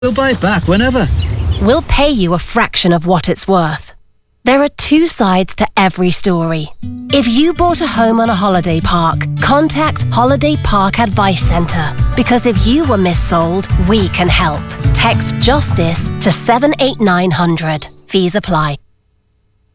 We'll buy it back whenever. We'll pay you a fraction of what it's worth. There are two sides to every story. If you bought a home on a holiday park, contact Holiday Park Advice Centre. Because if you were missold, we can help. Text JUSTICE to 78900. Fees apply.